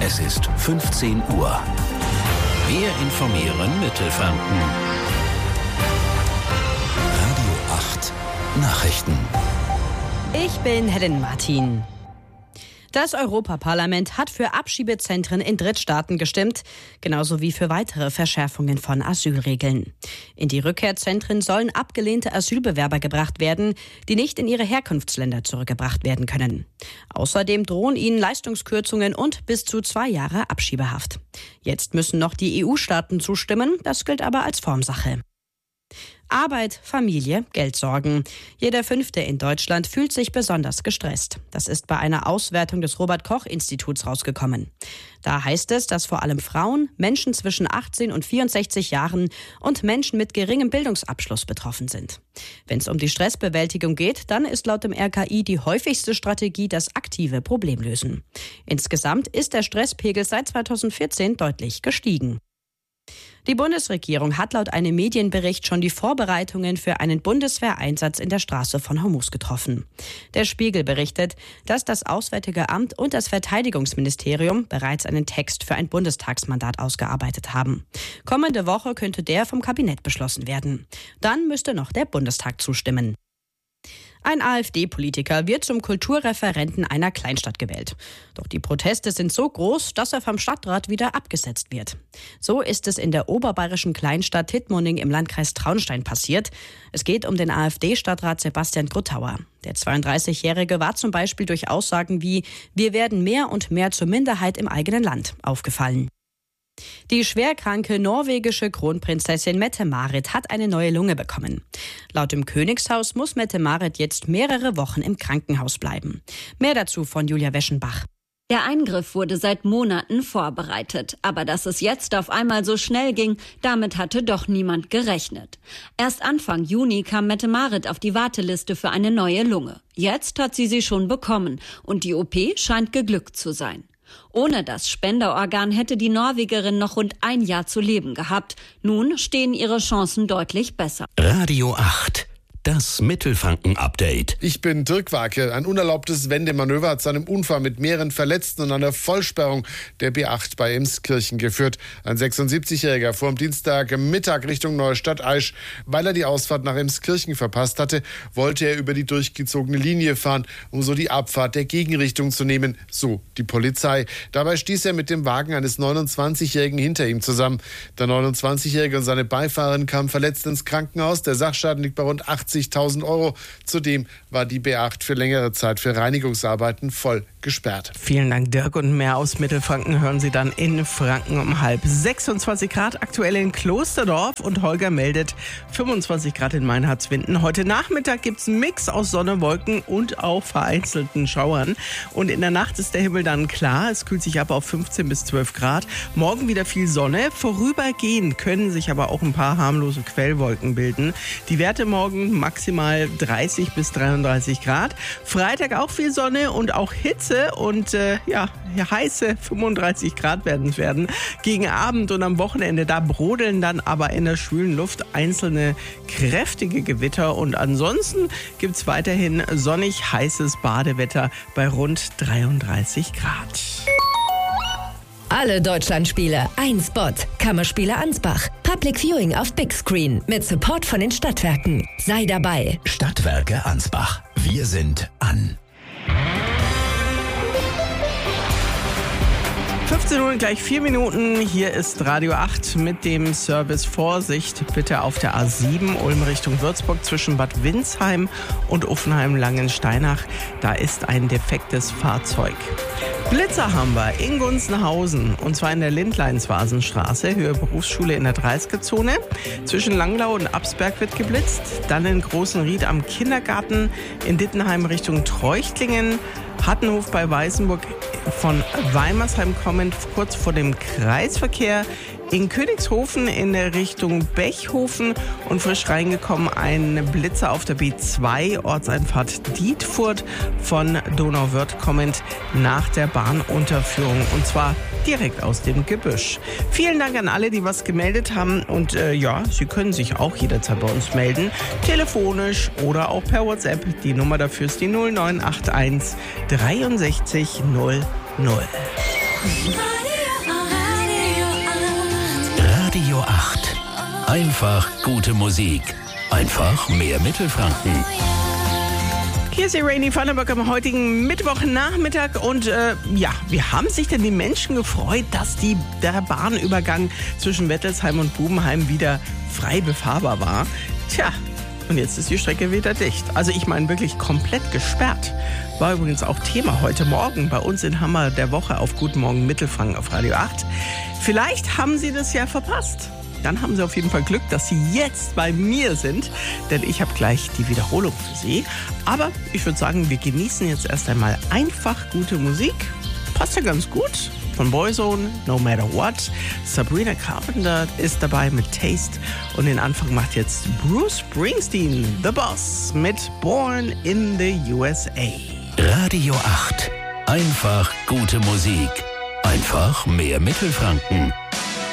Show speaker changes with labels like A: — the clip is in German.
A: Es ist 15 Uhr. Wir informieren Mittelfranken. Radio 8 Nachrichten.
B: Ich bin Helen Martin. Das Europaparlament hat für Abschiebezentren in Drittstaaten gestimmt, genauso wie für weitere Verschärfungen von Asylregeln. In die Rückkehrzentren sollen abgelehnte Asylbewerber gebracht werden, die nicht in ihre Herkunftsländer zurückgebracht werden können. Außerdem drohen ihnen Leistungskürzungen und bis zu 2 Jahre Abschiebehaft. Jetzt müssen noch die EU-Staaten zustimmen, das gilt aber als Formsache. Arbeit, Familie, Geldsorgen. Jeder Fünfte in Deutschland fühlt sich besonders gestresst. Das ist bei einer Auswertung des Robert-Koch-Instituts rausgekommen. Da heißt es, dass vor allem Frauen, Menschen zwischen 18 und 64 Jahren und Menschen mit geringem Bildungsabschluss betroffen sind. Wenn es um die Stressbewältigung geht, dann ist laut dem RKI die häufigste Strategie das aktive Problemlösen. Insgesamt ist der Stresspegel seit 2014 deutlich gestiegen. Die Bundesregierung hat laut einem Medienbericht schon die Vorbereitungen für einen Bundeswehreinsatz in der Straße von Hormuz getroffen. Der Spiegel berichtet, dass das Auswärtige Amt und das Verteidigungsministerium bereits einen Text für ein Bundestagsmandat ausgearbeitet haben. Kommende Woche könnte der vom Kabinett beschlossen werden. Dann müsste noch der Bundestag zustimmen. Ein AfD-Politiker wird zum Kulturreferenten einer Kleinstadt gewählt. Doch die Proteste sind so groß, dass er vom Stadtrat wieder abgesetzt wird. So ist es in der oberbayerischen Kleinstadt Tittmoning im Landkreis Traunstein passiert. Es geht um den AfD-Stadtrat Sebastian Gruttauer. Der 32-Jährige war zum Beispiel durch Aussagen wie „Wir werden mehr und mehr zur Minderheit im eigenen Land" aufgefallen. Die schwerkranke norwegische Kronprinzessin Mette-Marit hat eine neue Lunge bekommen. Laut dem Königshaus muss Mette-Marit jetzt mehrere Wochen im Krankenhaus bleiben. Mehr dazu von Julia Weschenbach.
C: Der Eingriff wurde seit Monaten vorbereitet. Aber dass es jetzt auf einmal so schnell ging, damit hatte doch niemand gerechnet. Erst Anfang Juni kam Mette-Marit auf die Warteliste für eine neue Lunge. Jetzt hat sie schon bekommen und die OP scheint geglückt zu sein. Ohne das Spenderorgan hätte die Norwegerin noch rund 1 Jahr zu leben gehabt. Nun stehen ihre Chancen deutlich besser.
A: Radio 8. Das Mittelfranken-Update.
D: Ich bin Dirk Warke. Ein unerlaubtes Wendemanöver hat zu einem Unfall mit mehreren Verletzten und einer Vollsperrung der B8 bei Emskirchen geführt. Ein 76-Jähriger fuhr am Dienstagmittag Richtung Neustadt-Aisch. Weil er die Ausfahrt nach Emskirchen verpasst hatte, wollte er über die durchgezogene Linie fahren, um so die Abfahrt der Gegenrichtung zu nehmen, so die Polizei. Dabei stieß er mit dem Wagen eines 29-Jährigen hinter ihm zusammen. Der 29-Jährige und seine Beifahrerin kamen verletzt ins Krankenhaus. Der Sachschaden liegt bei rund 80.000 €. Zudem war die B8 für längere Zeit für Reinigungsarbeiten voll gesperrt.
E: Vielen Dank, Dirk. Und mehr aus Mittelfranken hören Sie dann in Franken um 5:30. 26 Grad aktuell in Klosterdorf und Holger meldet 25 Grad in Meinhardswinden. Heute Nachmittag gibt es einen Mix aus Sonne, Wolken und auch vereinzelten Schauern. Und in der Nacht ist der Himmel dann klar. Es kühlt sich ab auf 15 bis 12 Grad. Morgen wieder viel Sonne. Vorübergehend können sich aber auch ein paar harmlose Quellwolken bilden. Die Werte morgen maximal 30 bis 33 Grad. Freitag auch viel Sonne und auch Hitze und heiße 35 Grad werden es werden. Gegen Abend und am Wochenende, da brodeln dann aber in der schwülen Luft einzelne kräftige Gewitter und ansonsten gibt es weiterhin sonnig heißes Badewetter bei rund 33 Grad.
F: Alle Deutschlandspiele, ein Spot. Kammerspiele Ansbach. Public Viewing auf Big Screen mit Support von den Stadtwerken. Sei dabei.
A: Stadtwerke Ansbach. Wir sind an.
E: 15 Uhr gleich 4 Minuten. Hier ist Radio 8 mit dem Service Vorsicht. Bitte auf der A7 Ulm Richtung Würzburg zwischen Bad Windsheim und Uffenheim-Langensteinach. Da ist ein defektes Fahrzeug. Blitzer haben wir in Gunzenhausen und zwar in der Lindleinsvasenstraße, Höhe Berufsschule in der 30er-Zone. Zwischen Langlau und Absberg wird geblitzt. Dann in Großenried am Kindergarten, in Dittenheim Richtung Treuchtlingen. Hattenhof bei Weißenburg von Weimersheim kommend kurz vor dem Kreisverkehr. In Königshofen in der Richtung Bechhofen und frisch reingekommen ein Blitzer auf der B2 Ortseinfahrt Dietfurt von Donauwörth kommend nach der Bahnunterführung und zwar direkt aus dem Gebüsch. Vielen Dank an alle, die was gemeldet haben und Sie können sich auch jederzeit bei uns melden, telefonisch oder auch per WhatsApp. Die Nummer dafür ist die 0981 63 00.
A: Radio 8. Einfach gute Musik. Einfach mehr Mittelfranken.
E: Hier ist Rainy Vandenberg am heutigen Mittwochnachmittag und wie haben sich denn die Menschen gefreut, dass der Bahnübergang zwischen Wettelsheim und Bubenheim wieder frei befahrbar war? Tja, und jetzt ist die Strecke wieder dicht. Also ich meine wirklich komplett gesperrt. War übrigens auch Thema heute Morgen bei uns in Hammer der Woche auf Guten Morgen Mittelfranken auf Radio 8. Vielleicht haben Sie das ja verpasst. Dann haben Sie auf jeden Fall Glück, dass Sie jetzt bei mir sind, denn ich habe gleich die Wiederholung für Sie. Aber ich würde sagen, wir genießen jetzt erst einmal einfach gute Musik. Passt ja ganz gut. Von Boyzone, No Matter What. Sabrina Carpenter ist dabei mit Taste. Und den Anfang macht jetzt Bruce Springsteen, The Boss, mit Born in the USA.
A: Radio 8. Einfach gute Musik. Einfach mehr Mittelfranken.